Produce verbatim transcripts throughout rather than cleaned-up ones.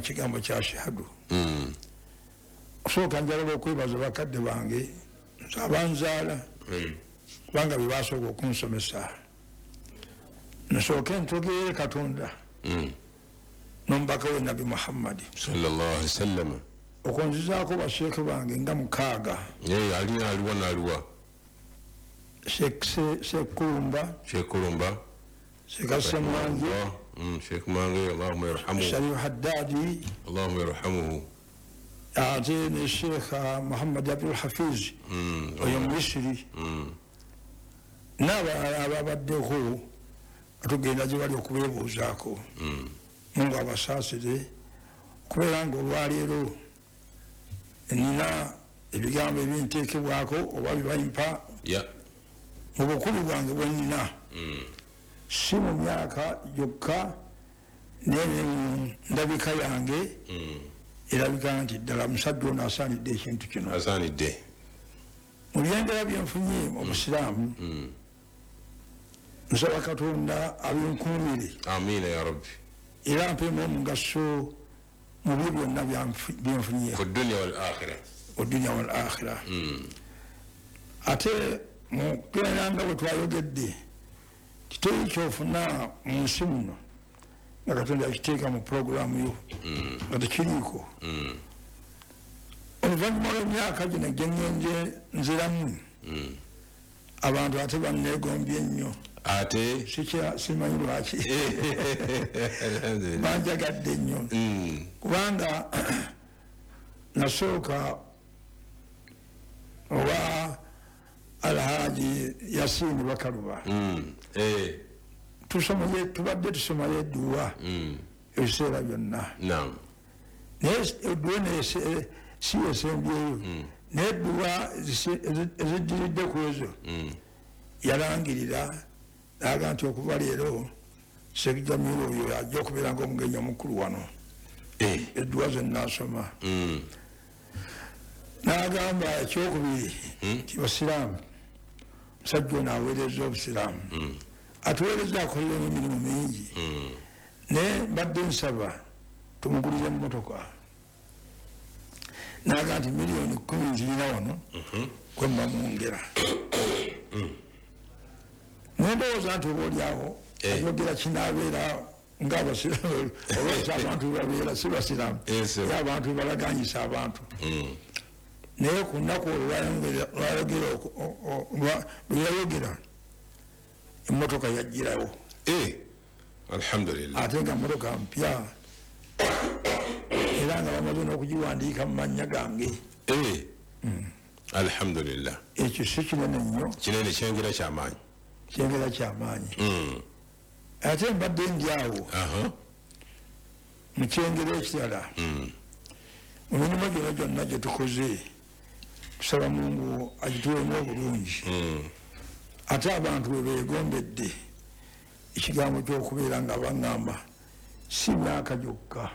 kigambo kya shahadu. Mm. Osooka njagala okwebaza bakadde bange abanzaala kubanga bye basooka okunsomesa. Nsooke ntegeere Katonda n'omubaka we Nabi Muhammad sallallahu alaihi wasallam okunzizaako basheeke bange nga mukaaga. Ye ali aliwa naliwa Sheikh Sheikh Kulumba, Sheikh Kulumba, Sheikh Asemangi, mm Sheikh Mangi, Allahumma yarhamuhu. Sharif Haddadi, Allahumma yarhamuhu. Azini Sheikh Muhammad Abdul Hafiz, mm oyo Misri. Mm. Naba ababaddeho atugenda gye bali okubeebuuzaako. Mm. Mungu abasaasire kubeera nga olwaleero nina ebigambo ebinteekebwako oba bibayimpa. Yeah. Mu bukulu bwange bwe nnina si mu myaka gyokka n'endabika yange erabika nti ddala musajja ono asaanidde ekintu kino. Asaanidde. Mu byendera bye nfunye mu busiraamu nsaba Katonda abinkuumire. Amiina ya Rabbi. Era ampeemu omugaso mu byo byonna bye nfunye. Ku dunya wal akhirah. Ku dunya wal akhirah. Ate mukugenda nga bwe twayogedde kiteri kyofuna mu nsi muno nga Katonda akiteeka mu puroguramu yo nga tekiriiko. Oluvannyuma lw'emyaka gino gye ŋŋenje nziramu abantu ate banneegombye ennyo. Ate simanyi lwaki banjagadde ennyo kubanga nasooka oba Alhaji Yasin Bakaluba. Mm. Eh. Tusomaye tubadde tusomaye edduwa. Mm. Ebiseera byonna. Naam. Naye edduwa ne si esembyeyo. Naye edduwa ezijjiridde ku ezo. Yalangirira n'aga nti okuva leero Sheikh Jamiru oyo ajja okubeera ng'omugenyi omukulu wano. Eh. Edduwa ze nnaasoma. Mm. N'agamba ekyokubiri nti basiraamu musajja ono aweereza obusiraamu atuweereza akolera emirimu mingi naye mbadde nsaba tumugulire emmotoka. N'aga nti miliyoni kumi nzirina wano kwe mba mwongera. Nendowooza nti oba oliawo ayogera kinaabeera ng'abasiraamu olwesa abantu bebabeera si basiraamu era abantu bebalaganyisa abantu. Naye ku nnaku olwayogera emmotoka yajjirawo. Alhamdulillah. Ate nga mmotoka mpya era nga bamaze n'okugiwandiika mu mannya gange. Alhamdulillah. Ekyo si kinene nnyo. Kinene kyengera kyamaanyi. Kyengera kyamaanyi. Ate mbadde ndi awo mu kyengera ekirala mu mirimu gyonna gyonna gye tukoze tusaba Mungu agituweemu obulungi. Ate abantu bwe beegombedde ekigambo ky'okubeera nga baŋŋamba si myaka gyokka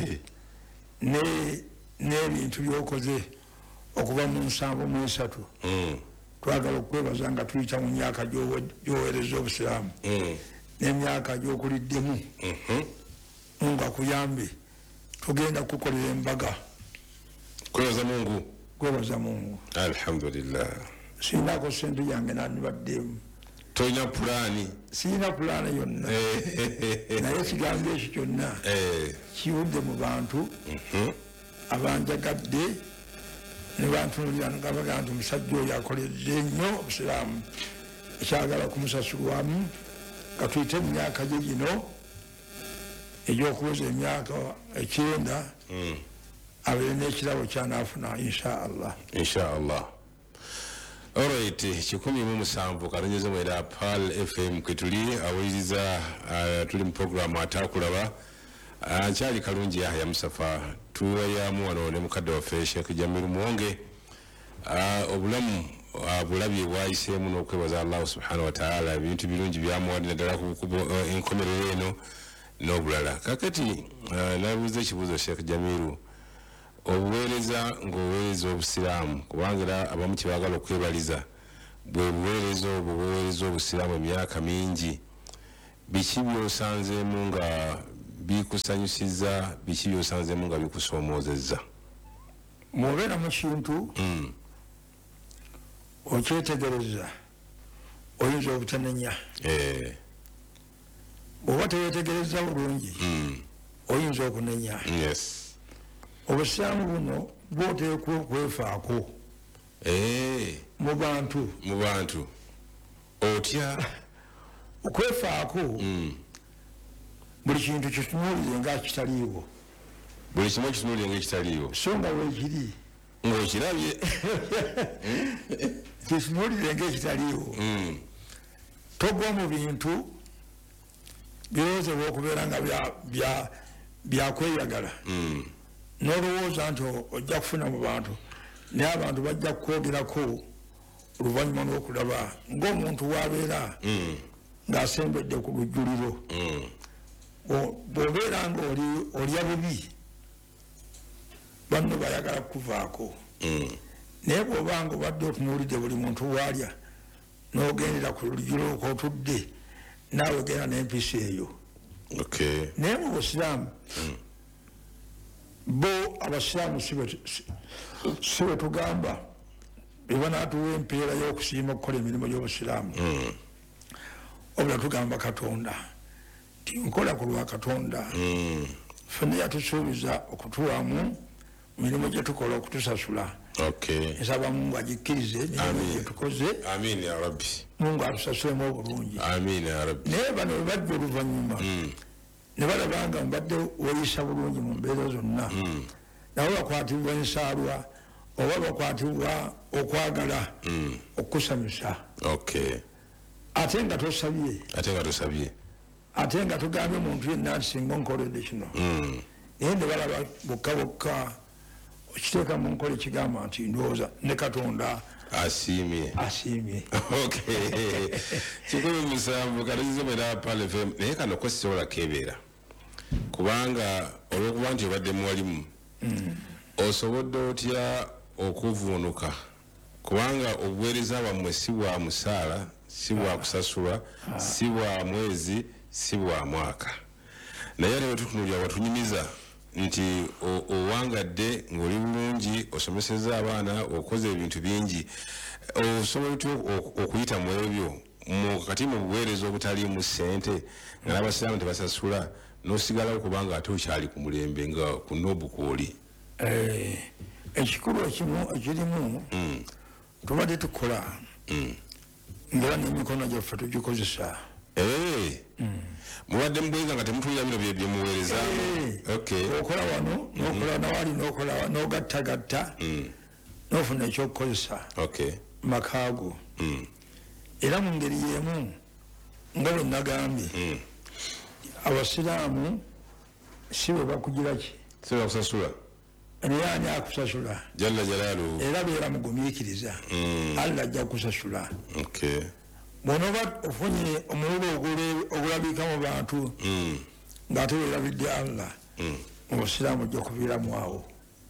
n'ebintu by'okoze okuva mu nsanvu mu esatu twagala okwebaza nga tuyita mu myaka gy'oweereza obusiraamu n'emyaka gy'okuliddemu Mungu akuyambe tugenda kukolera embaga. Kwebaza Mungu. Kwebaza Mungu. Alhamdulillah. Sinako sente yange nandibaddemu. Toyina pulaani. Sirina pulaani yonna. Naye ekigambo ekyo kyonna kiwudde mu bantu abanjagadde ne bantunuulira nga bagaa nti omusajja oyo akoledde nnyo obusiraamu ekyagala kumusasulwamu nga tuyite mu myaka gye gino egy'okuweza emyaka ekyenda abeere n'ekirabo kyanaafuna inshaallah. Inshaallah. Alright, kikumi mu musanvu kalonyeze mwera Pal F M kwetuli awuliriza tuli mu programu Atakulaba. Nkyali kalungi Yahya Musafa tuwayamu wano ne mukadde waffe Sheikh Jamiru Muwonge. Obulamu bulabye bwayiseemu n'okwebaza Allah subhanahu wa ta'ala ebintu birungi byamuwadde ddala ku enkomerero eno n'obulala. Kakati nabuuza ekibuuzo Sheikh Jamiru, obuweereza ng'oweereza obusiraamu kubanga era abamu kyebagala okwebaliza bwe buweereza obwo buweereza obusiraamu emyaka mingi, biki by'osanzeemu nga bikusanyusiza biki byosanzemu nga bikusoomozezza? Mubeera mu kintu mm. okyetegereza oyinza obutanenya eh. bw'oba teweetegereza bulungi mm. oyinza okunenya. Yes. Obusiraamu buno bwoteekwa okwefaako eh. mu bantu mu bantu otya okwefaako mm. buli kintu kitunuulire nga kitaliiwo, buli kimu kitunuulire nga kitaliiwo so nga weekiri ng'okirabye kitunuulire nga ekitaliiwo. Togwa mu bintu birowoozebwa okubeera nga byakweyagala n'olowooza nti ojja kufuna mu bantu naye abantu bajja kukwogerako oluvannyuma lw'okulaba ng'omuntu waabeera ng'asembedde ku lujjuliro. Bw'obeera nga olya bubi banno bayagala kukuvaako, naye bw'oba nga obadde otunuulidde buli muntu waalya n'ogendera ku lujjuliro ok'otudde naawe genda n'empisa eyo. Naye mu busiraamu bo abasiraamu si bwe tugamba be banaatuwa empeera y'okusiima okukola emirimu gy'obusiraamu, obula tugamba Katonda nti nkola ku lwa Katonda. Ffenna yatusuubiza okutuwamu mirimu gye tukola okutusasula. Nsaba Mungu agikkirize n'emirimu gye tukoze, Mungu atusasulemu obulungi. Naye bano bwe bajja oluvannyuma ne balabanga mbadde weeyisa bulungi mu mbeera zonna, nabo bakwatibwa ensaalwa oba bakwatibwa okwagala okukusanyusa, ate nga tosabye ate nga tugambye omuntu yenna nti singa onkoledde kino, naye ne balaba bokka bokka okiteeka mu nkola ekigamba nti ndowooza ne Katonda asiimye asiimye. kikumi musanvu katugize mwera P A L F M, naye kano ko sisobola kebeera kubanga olw'okuba nti obadde muwalimu osobodde otya okuvuunuka, kubanga obuweereza bwammwe si bwa musaala, si bwa kusasulwa, si bwa mwezi, si bwa mwaka. Naye ate wetutunulira watunyumiza nti owangadde ng'oli bulungi, osomeseza abaana, okoze ebintu bingi, osobola otya okuyita mu ebyo kati mu buweereza obutaliimu ssente nga n'abasiraamu tebasasula n'osigalawo kubanga ate okyali ku mulembe nga ku noobu kwoli? Ekikulu ekimu ekirimu tubadde tukola ngera n'emikono gyaffe tugikozesa. Mubadde mubwega nga temutulira bino bye muweerezaamu. Okola wano n'okola nawali n'okola n'ogattagatta n'ofuna ekyokukozesa makaago. Era mu ngeri y'emu nga bwe nagambye abasiraamu si bwe bakugira ki si bakusasula, naye ani akusasula? Jalla Jalaaluhu. Era beera mugumiikiriza, Allah ajja kukusasula. Bw'onooba ofunye omululu ogulabika mu bantu ng'ate weerabidde Allah, mu busiraamu ojja kuviiramu awo.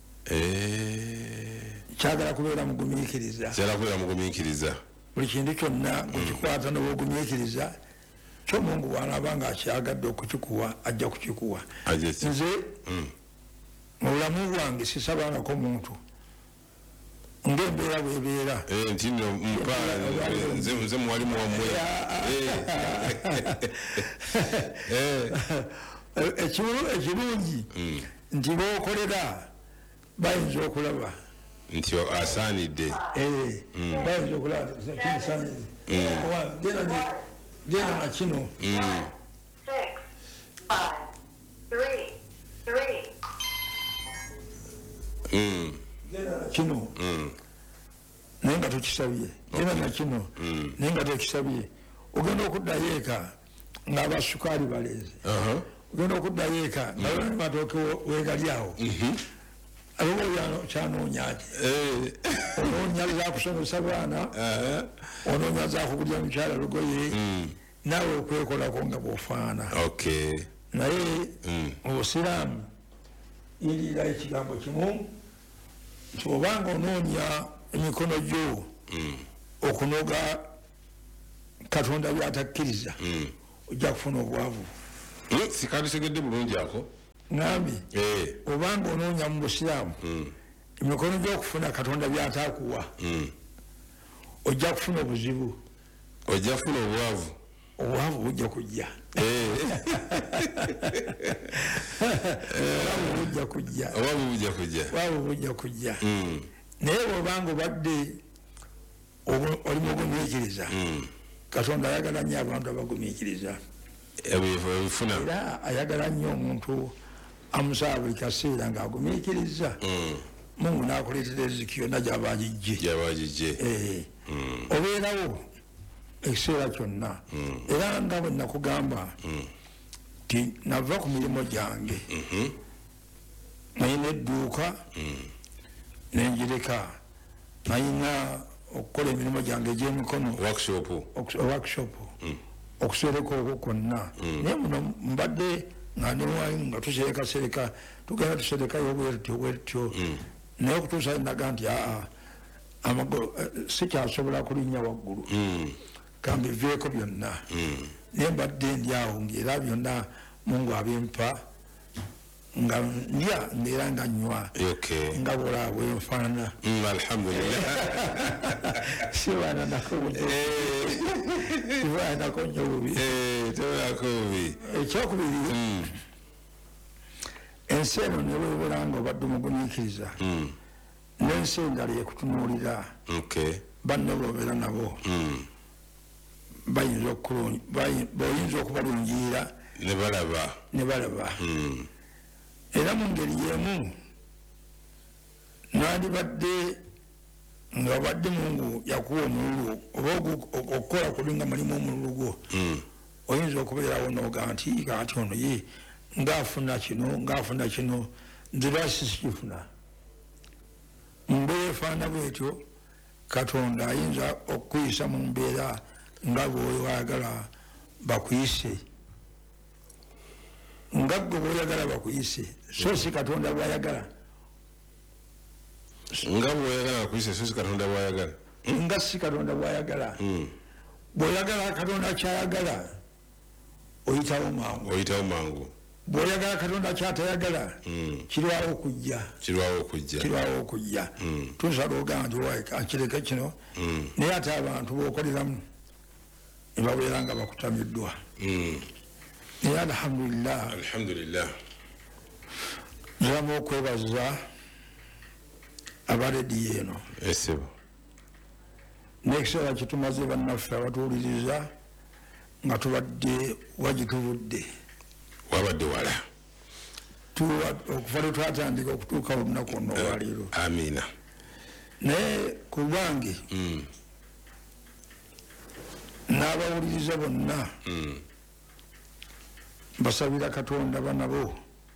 Kyagala kubeera mugumiikiriza, kyagala kubeera mugumiikiriza. Buli kintu kyonna okikwata n'obugumiikiriza, kyo Mungu bw'anaaba ng'akyagadde okukikuwa ajja kukikuwa. Nze mu bulamu bwange sisabangako muntu ng'embeera bw'ebeera nti nno nze muwalimu wammwe. Ekirungi nti b'okolera bayinza okulaba nti asaanidde, bayinza okulaba genda na kino kino naye nga tokisabye, genda na kino naye nga tokisabye. Ogenda okuddayo eka ng'abasukaali baleeze, ogenda okuddayo eka nga matooke weegali awo, abo kyanoonyaki onoonya zakusomesa baana, onoonya zakugulya mukyala lugoye, naawe okwekolako nga bw'ofaana. Naye mu busiraamu yiriira ekigambo kimu nti obanga onoonya emikono gyo okunoga Katonda byatakkiriza ojja kufuna obwavu. sikandisegedde bulungi ako ngambi obanga onoonya mu busiraamu emikono gy'okufuna katonda byataakuwa ojja kufuna obuzibu ojja kufuna obwavu obwavu bujja kujja obwavu bujja kujja obwavu bujja kujja obwavu bujja kujja naye bw'obanga obadde oli mugumiikiriza katonda ayagala nnyo abantu abagumiikiriza ebifuna era ayagala nnyo omuntu amusaba buli kaseera ng'agumiikiriza mungu n'akuleetera eriziki yonna gy'abagijje gy'abagijje obeerawo ekiseera kyonna era nga bwe nakugamba ti nava ku mirimu gyange nayina edduuka nenjireka nayina okukola emirimu gyange egy'emikono workshop okusereka okwo kwonna naye muno mbadde nga newalimu nga tuserekasereka tugenda tuserekayo bwetutyo bwetutyo naye okutuusa naga nti aa sikyasobola kulinnya waggulu kambiveeko byonna naye mbadde ndi awo ngaera byonna mungu abimpa nga ndya ngaera nga nnywa nga bwolaba bwenfaanana alhamdulillah sibananako sibananako nnyo bubi ekyokubiri ensi eno neweebula nga obadde omugumiikiriza n'ensi endala ekutunuulira banno bobeera nabo bayinza okubalungiira ne balaba era mu ngeri y'emu nandibadde nga obadde mungu yakuwa omululu oba okukola kulinga mulimu omululu gwo oyinza okubeerawo noga nti kati ono ye ngaafuna kino ngaafuna kino nze lwaki sikifuna mu mbeera efaana bwetyo katonda ayinza okukuyisa mu mbeera nga bw'oyo wayagala bakuyise nga gwe bw'oyagala bakuyise so si katonda bwayagala nga bw'oyagala bakuyise so si katonda bwayagala nga si katonda bwayagala bw'oyagala katonda kyayagala oyitawo mangu oyitawo mangu bw'oyagala katonda kyatayagala kirwawo okujja kirwawo okujja kirwawo okujja tunsala ogamba nti akireke kino naye ate abantu b'okoleramu ne babeera nga bakutamiddwa naye alhamdulillah alhamdulillah nziramu okwebaza abalediyo eno esebo n'ekiseera kyetumaze bannaffe abatuwuliriza nga tubadde wagitubudde wabadde wala okuva lwe twatandika okutuuka olunaku ono olwaleero amina naye ku lwange n'abawuliriza bonna basabira katonda banabo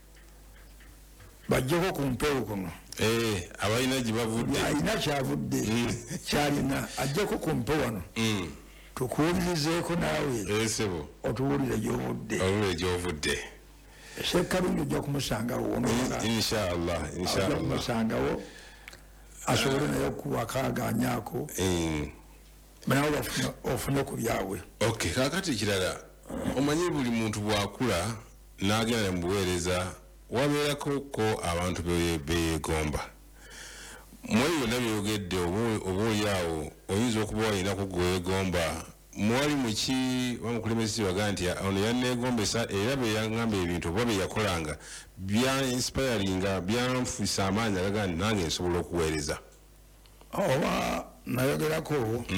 bajjeko ku mpewo kuno abalina gye bavudde alina kyavudde kyalina ajjeko ku mpewo wano tukuwulirizeeko naawe esebo otuwulire gyovudde owulire gyovudde sekkalungi ojja kumusangawo inshallah inshallah kumusangawo asobole naye okuwakaganyaako nawe ofune ku byabwe okay kakati kirala omanyi buli muntu bwakula n'agenda mu buweereza wabeerako ko abantu beegomba mwali yonna byogedde oba oliawo oyinza okuba walinaku gweegomba mwali muki bamukulemesi bagaa nti ono yanneegombesa era beyagamba ebintu oba beyakolanga bya inspiringa byanfuisa amaanyi agagaa nti nange nsobola okuweereza oba nayogerako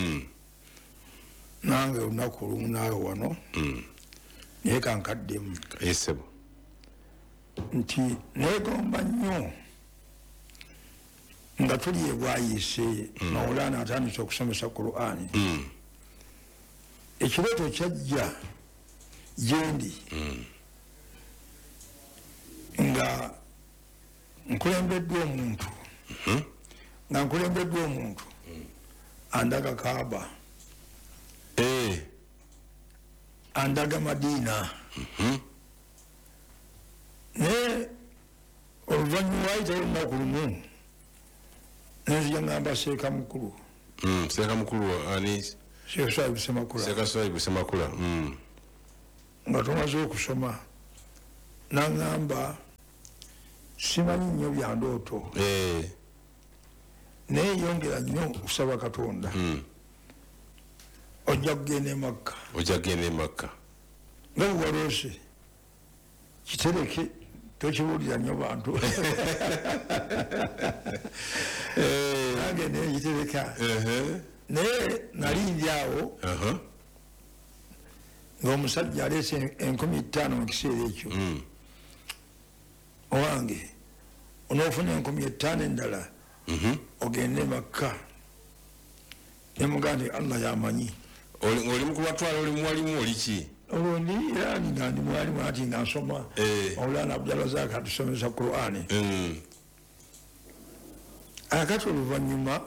nange olunaku lumu naawe wano naye kankaddemu esebo nti neegomba nnyo nga tuli ebwayise mawulaana atandise okusomesa Qur'ani ekirooto kyajja gyendi nga nkulembeddwa omuntu nga nkulembeddwa omuntu andaga Kaaba andaga Madiina naye oluvannyuma wayitayo olunaku lumu nenzija ngamba seeka mukulu seeka mukulu ani Sheikh Swaibu Semakula seeka Swaibu Semakula nga tumaze okusoma nangamba simanyi nnyo bya ndooto eh naye yongera nnyo okusaba Katonda ojja kugenda e Makka ojja kugenda e Makka nga bwewaloose kitereke tokibuulira nnyo bantu nange naye kitereka naye nali ndi awo ng'omusajja aleese enkumi ttaano mu kiseera ekyo owange onoofuna enkumi ettaano endala ogende Makka nemugaa nti Allah yamanyi oli mukubatwala oli muwalimu oli ki olwo ndi era nga ndi mwalimu ati nga nsoma Mawlana Abdulrazak atusomesa Qur'ani akati oluvannyuma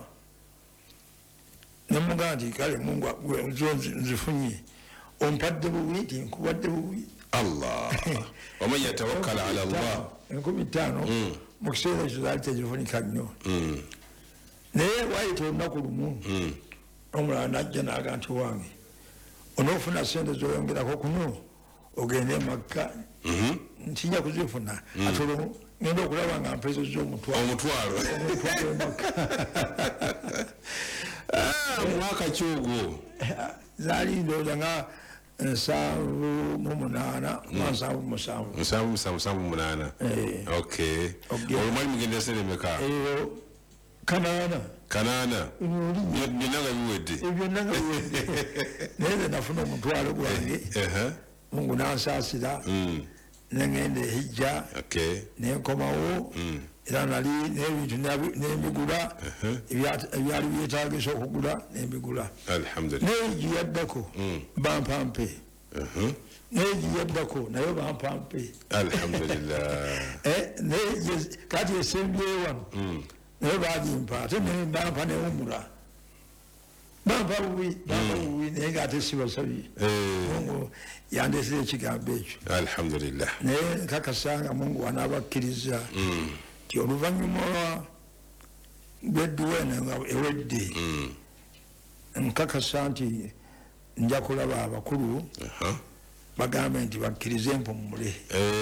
nemugaa nti kale Mungu nzifunye ompadde bubi nti nkubadde bubi Allah waman yatawakkala ala Allah enkumi ttaano mu kiseera ekyo zaali tezifunika nnyo naye wayita olunaku lumu omulala najja naga nti wange onoofuna sente zoyongerako kuno ogende e Makka ntijja kuzifuna ate olwo ngenda okulaba nga mpezezza omutwalo omutwalo omutwalo e Makka mwaka kyogwo zaali ndowooza nga nsanvu mu munaana oba nsanvu mu musanvu nsanvu musanvu nsanvu munaana okay olwo mwali mugenda sente meka eyo kanaana kanaana byonna nga biwedde byonna nga biwedde naye nze nafuna omutwalo gwange Mungu nansaasira nengenda ehijja nenkomawo era nali n'ebintu nembigula ebyali byetaagisa okugula nembigula neegi yaddako bampampe neegi yaddako naye bampampe kati esembyeyo wano naye bagimpa ate bampa newumula bampa bubi bampa bubi naye ngaate sibasabye Mungu yandesera ekigambo ekyo alhamdulillah naye nkakasanga Mungu wanaabakkiriza nti oluvannyuma lw'edduweene nga ewedde nkakasa nti nja kulaba abakulu bagambe nti bakkirize mpummule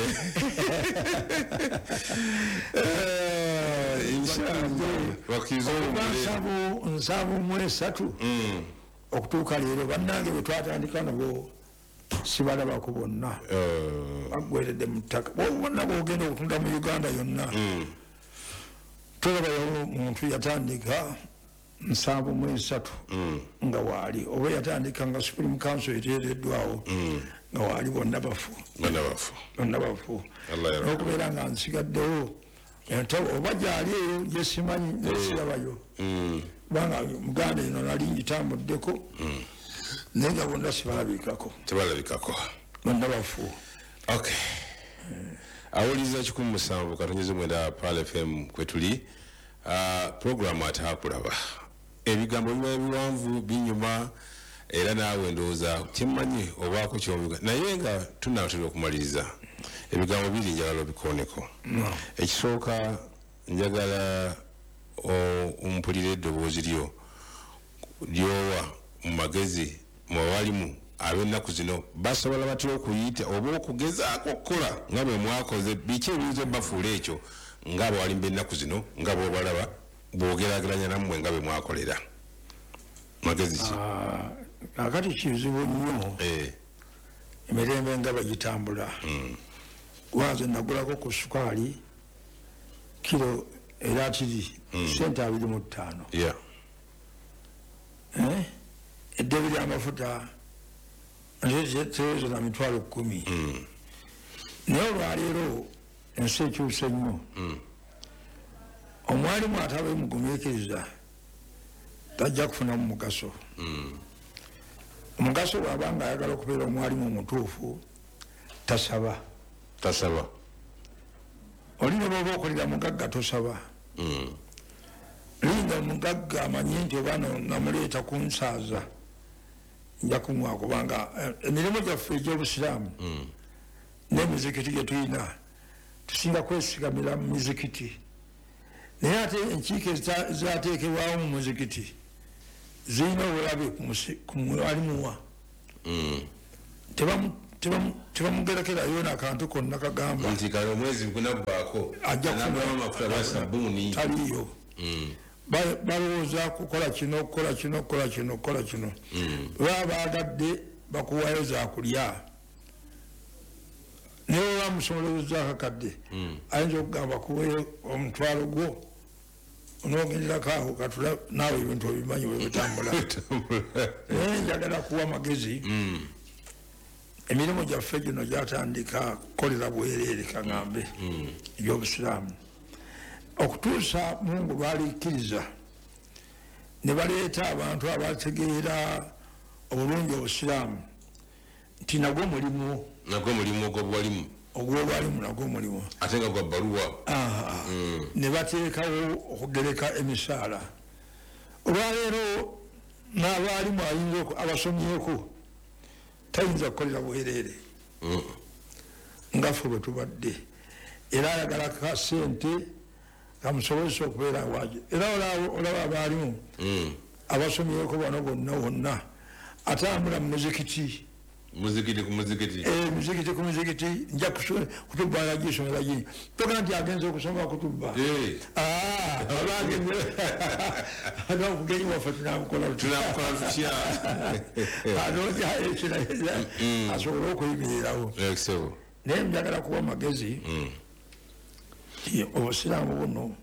nsanvu mu esatu okutuuka leero bannange bwe twatandika nabo sibalabako bonna baggweredde mu ttaka bonna bwogenda okutunda mu Uganda yonna tolabayo muntu yatandika nsanvu mu esatu nga waali oba yatandika nga Supreme Council eteereddwawo nga waali bonna bafu bonna bafu n'okubeera nga nsigaddewo oba gyali eyo gyesimanyi nesirabayo kubanga Muganda eno nali ngitambuddeko naye nga bonna sibalabikako tebalabikako bonna bafu okay awuliriza kikumi musanvu katonyeze mwenda Pal F M kwetuli programu Ataakulaba ebigambo biba biwanvu binyuma era naawe ndowooza kimmanyi obaako kyomuga naye nga tunaatera okumaliriza ebigambo biri njagala obikooneko ekisooka njagala ompulira eddoboozi lyo lyowa mu magezi mu bawalimu ab'ennaku zino basobola batera okuyita oba okugezaako okukola nga bwe mwakoze biki ebiyinza obbafuula ekyo ng'abawalimu b'ennaku zino nga bw'obalaba bw'ogerageranya nammwe nga bwe mwakolera magezi ki akati kizibu nnyo emirembe nga bagitambula wanze nagulako ku sukaali kiro era kiri sente abiri mu ttaano eddebi ly'amafuta terezo na mitwalo kkumi naye olwaleero ensi ekyuse nnyo omwalimu atabe mugumiikiriza tajja kufunamu mugaso omugaso bw'aba nga ayagala okubeera omwalimu omutuufu tasaba tasaba oli ne bw'oba okolera mugagga tosaba linga omugagga amanyi nti oba namuleeta kunsaaza nja kumwa kubanga emirimu gyaffe egy'obusiraamu n'emizikiti gye tulina tusinga kwesigamira mu mizikiti naye ate enkiiko ezateekebwawo mu muzikiti zirina obulabe ku mwalimuwa tebamugerekerayo n'akantu konna kagamba nti kale omwezi gunaggwaako ajja kufuna amafuta ga sabbuuni taliyo balowooza kukola kino okukola kino okukola kino okukola kino baba baagadde bakuwayo zakulya naye bamusomoleza akakadde ayinza okugamba kuwe omutwalo gwo onogenderako awo katula naawe ebintu obimanyi webitambula naye njagala kuwa magezi emirimu gyaffe gino gyatandika kukolera bwereere kagambe ebyobusiraamu okutuusa Mungu lwalikkiriza ne baleeta abantu abategeera obulungi obusiraamu nti nagwo mulimu nagwo mulimu ogwobwalimu ogwobwalimu nagwo mulimu ate nga gwa bbaluwa ne bateekawo okugereka emisaala olwaleero n'abaalimu ayinza abasomyeko tayinza kukolera bwereere ngaffe bwe tubadde era ayagala ka sente kamusobozesa okubeera waje era olaba abaalimu abasomyeko bano bonna bonna atambula mu muzikiti muzikiti ku muzikiti eh muzikiti ku muzikiti nja kutuba la gisomera gini toka nti agenze okusoma kutuba eh ah abagenze ado kugenyi wafa tunamukola tunamukola tutya ado ya ekira asobola okuyimirirawo excellent naye njagala kuwa magezi obusiraamu buno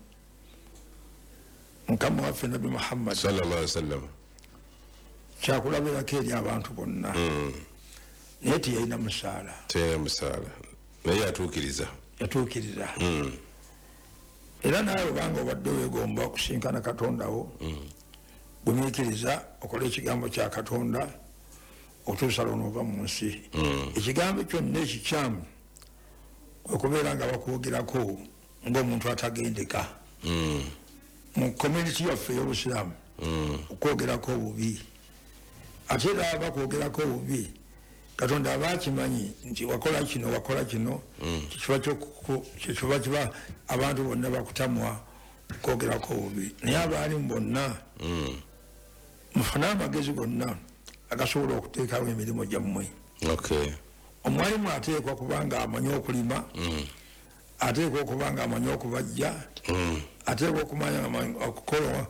Mukama waffe Nabi Muhammad sallallahu alaihi wasallam kyakulabirako eri abantu bonna naye teyalina musaala teyalina musaala naye yatuukiriza yatuukiriza era naawe obanga obadde weegomba okusinkana katondawo gumiikiriza okola ekigambo kya katonda otuusa lwonoova mu nsi ekigambo kyonna ekikyamu okubeera nga bakwogerako ng'omuntu atagendeka mu community yaffe ey'obusiraamu okwogerako obubi ate era bakwogerako obubi katonda aba akimanyi nti wakola kino wakola kino kyekiba kiba abantu bonna bakutamwa okwogerako obubi naye abaalimu bonna mufune amagezi gonna agasobola okuteekawo emirimu gyammwe omwalimu ateekwa kubanga amanyi okulima ateekwa okubanga amanyi okubajja ateekwa okumanya okukola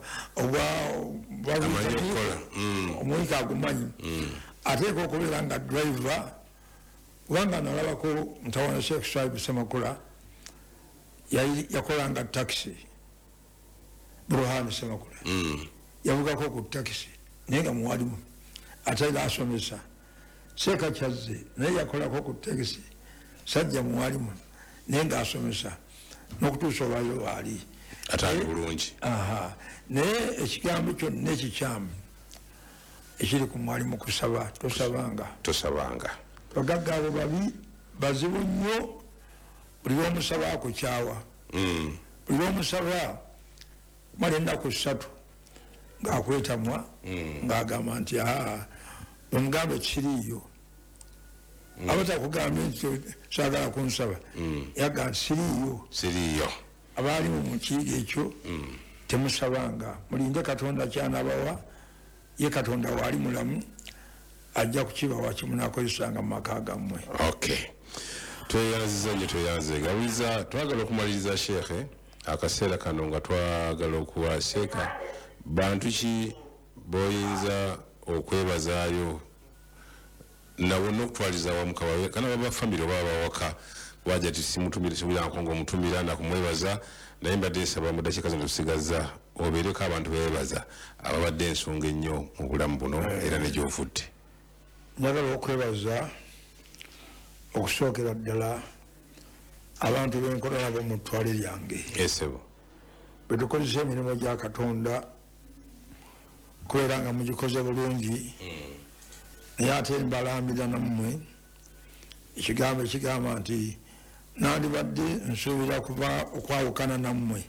omwika agumanyi ateekwa okubeera nga driver kubanga nalabako mutawana Sheikh Shuaib Semakula yakolanga taxi Burhan Semakula yavugako ku taxi naye nga muwalimu ate era asomesa Sheikh Kyazze naye yakolako ku taxi sajja muwalimu naye nga asomesa n'okutuusa olwayo waali atali bulungi naye ekigambo kyonna ekikyamu ekiri ku mwalimu kusaba tosabanga tosabanga bagagga abo babi bazibu nnyo buli lwomusaba akukyawa buli lwomusaba kumala ennaku ssatu ng'akwetamwa ng'agamba nti aa omugambo kiriiyo abatakugambye nti saagala kunsaba yaga nti siriiyo siriiyo abaali mu kiyiga ekyo temusabanga mulinde katonda kyanabawa ye katonda waali mulamu ajja kukibawa kimunakozesanga mu maka gammwe okay tweyanziza nyo tweyanze gawiza twagala okumaliriza sheekhe akaseera kano nga twagala okuwa sheeka bantu ki boyinza okwebazaayo nabo n'okutwaliza wamu kabawe kana baba family oba bawaka waja tisimutumire sibuyanko ng'omutumira nakumwebaza naye mbadde nsaba mu dakiika zino tusigaza obeereko abantu beebaza ababadde ensonga ennyo mu bulamu buno era ne gy'ovudde njagala okwebaza okusookera ddala abantu b'enkola nabo mu ttwale lyange esebo bwe tukozesa emirimu gya katonda kubeera nga mugikoze bulungi naye ate mbalambira nammwe ekigambo ekigamba nti nandibadde nsuubira kuba okwawukana nammwe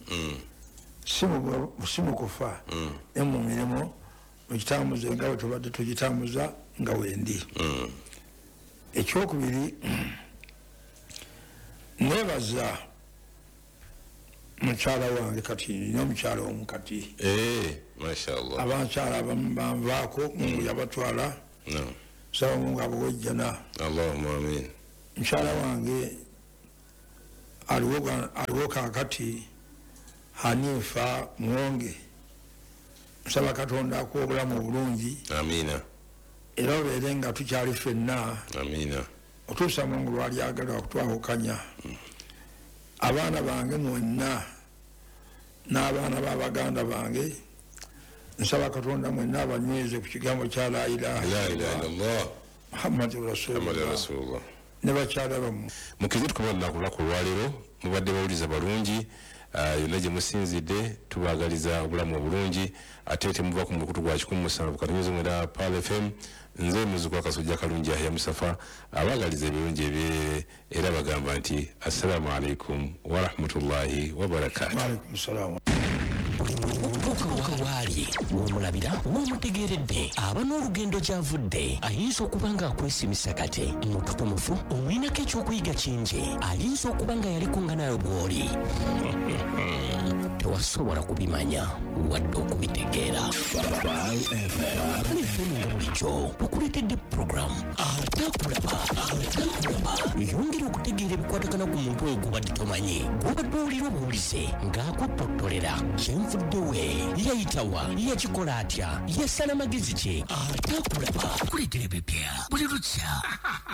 si mu kufa naye mu mirimu mukitambuze nga bwe tubadde tugitambuza nga wendi ekyokubiri nebaza mukyala wange kati nina omukyala omu kati mashallah abakyala abamu banvaako Mungu yabatwala saba Mungu abuwejjana. Allahumma amin. Mukyala wange aliwo kaakati Hanifa Mwonge, nsaba Katonda akuwa obulamu obulungi. Amina. Era obeere nga tukyali ffenna. Amina. Otuusa Mungu lwali agala okutwawukanya. Abaana bange mwenna n'abaana b'abaganda bange nsaba Katonda mwenna abanyweze ku kigambo kya la ilaha illallah Muhammadu Rasulullah ne bakyala bammwe. Mukize tukubona ku lunaku lwaleero mubadde bawuliza balungi yonna gye musinzidde tubagaliza obulamu obulungi ate temuva ku mukutu gwa kikumi musanvu katonyoze mwera Pearl F M nze muziku akasujja kalungi ya Musafa abagaliza ebirungi ebyerere era bagamba nti assalamu alaikum wa rahmatullahi wa barakatuh. Wa alaikum salaam. Wali womulabira womutegeredde aba n'olugendo gy'avudde ayinza okuba nga akwesimisa kate mututumufu omwinako ekyokuyiga kingi ayinza okuba nga yali kunga nayo bw'oli tewasobola kubimanya wadde okubitegeera. Alifeemu nga bulijjo tukuleetedde puroguramu Atakulaba. Atakulaba yongera okutegeera ebikwatagana ku muntu oyo gubadde tomanyi gubadde olira obuwulize ng'akuttotolera kyenvuddewe yayitawa yakikola atya yasala magezi ki. Atakulaba kuleetera ebipya buli lukya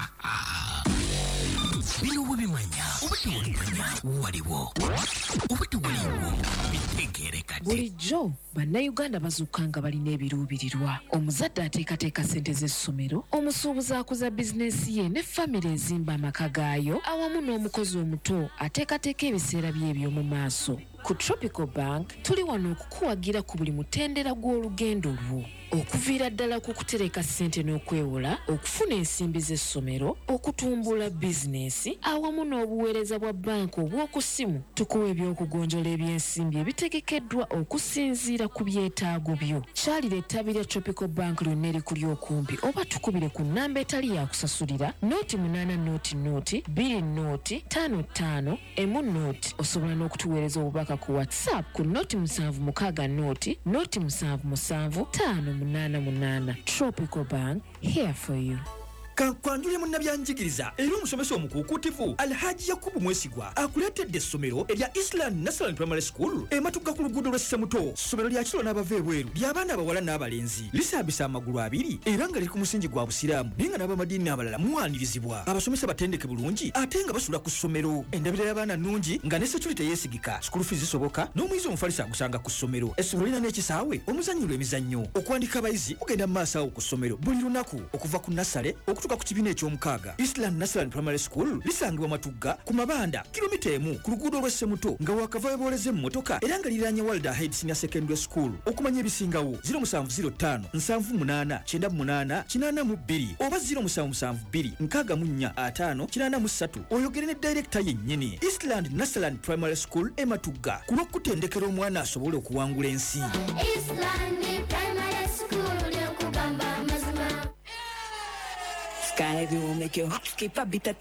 bino webimanya oba tewabimanya waliwo oba tewaliwo bitegeerekate. Bulijjo bannayuganda bazuuka nga balina ebiruubirirwa. Omuzadde ateekateeka ssente z'essomero, omusuubuzi akuza bizinensi ye ne famire ezimba amaka gaayo awamu n'omukozi omuto ateekateeka ebiseera bye eby'omu maaso. Ku Tropical Bank tuli wano okukuwagira ku buli mutendera gw'olugendo lwo, okuviira ddala ku kutereka ssente n'okwewola, okufuna ensimbi z'essomero, okutumbula bizinensi awamu n'obuweereza bwa banka obw'oku ssimu. Tukuwa ebyokugonjola ebyensimbi ebitegekeddwa okusinziira ku byetaago byo. Kyalira ettabi lya Tropical Bank lyonna erikuli okumpi oba tukubire ku nnamba etali ya kusasulira nooti munaana nooti nooti bbiri nooti ttaano ttaano emu nooti. Osobola n'okutuweereza obubaka ku WhatsApp ku nooti musanvu mukaaga nooti nooti musanvu musanvu ttaano munaana munaana. Tropical Bank, here for you. Kankwanjule munnabyanjigiriza era omusomesa omukuukutivu Alhaji Yakubu Mwesigwa akuleetedde essomero erya Island National Primary School ematugga ku luguudo lwa Ssemuto. Ssomero lya kiro n'abava ebweru ly'abaana abawala n'abalenzi lisambisa amagulu abiri era nga liri ku musingi gwa busiraamu naye nga n'abamadiini abalala muwanirizibwa. Abasomesa batendeke bulungi ate nga basula ku ssomero. Endabira y'abaana nnungi nga ne security yeesigika. School fees zisoboka n'omuyizi omufalisa agusanga ku ssomero. Essomero lirina n'ekisaawe omuzannyirwa emizannyo. Okuwandika abayizi kugenda mu maaso awo ku ssomero buli lunaku okuva ku nasale okutuuka ku kibiina eky'omukaaga. Eastland National Primary School lisangibwa Matugga ku Mabanda kilomita emu ku luguudo lwa Ssemuto nga wakava weboleze mu motoka era nga liranye World Ahead Senior Secondary School. Okumanya ebisingawo zero seven zero five seven eight eight nine eight eight eight two oba zero seven seven two nkaaga mu nnya ataano kinaana mu ssatu oyogere ne director yennyini. Eastland National Primary School e Matugga ku lw'okutendekera omwana asobole okuwangula ensi. Eastland Primary School yokugamba amazima. Sky will make your heart skip a bit.